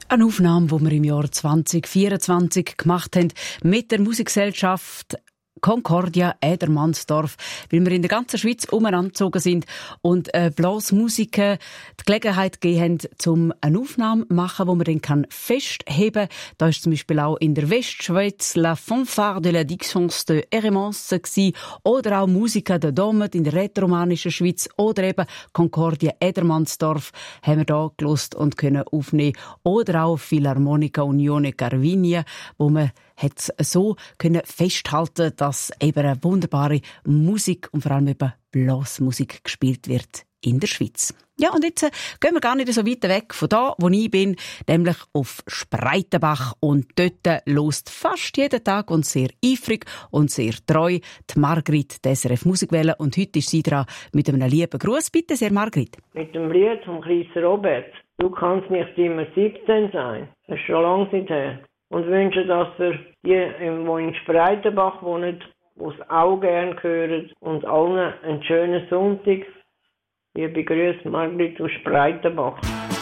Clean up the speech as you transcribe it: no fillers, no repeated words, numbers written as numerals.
Eine Aufnahme, die wir im Jahr 2024 gemacht haben mit der Musikgesellschaft Concordia Edermannsdorf, weil wir in der ganzen Schweiz umeinander sind und Blasmusiker die Gelegenheit gegeben haben, um eine Aufnahme zu machen, die man dann festheben kann. Da ist zum Beispiel auch in der Westschweiz La Fanfare de la Dixence de Eremance oder auch Musiker de Domet in der rätoromanischen Schweiz oder eben Concordia Edermannsdorf haben wir da gelost und können aufnehmen. Oder auch Philharmonica Unione Carvinia, wo man hat so können festhalten, dass eben eine wunderbare Musik und vor allem eben Blasmusik gespielt wird in der Schweiz. Ja, und jetzt gehen wir gar nicht so weit weg von da, wo ich bin, nämlich auf Spreitenbach. Und dort lost fast jeden Tag und sehr eifrig und sehr treu die Margrit der SRF Musikwelle. Und heute ist sie dran mit einem lieben Gruß. Bitte sehr, Margrit. Mit dem Lied vom Kleisen Robert. Du kannst nicht immer 17 sein. Das ist schon lange her. Und wünsche, dass die, die in Spreitenbach wohnen, die es auch gerne hören und allen einen schönen Sonntag. Liebe Grüße, Margrit aus Spreitenbach.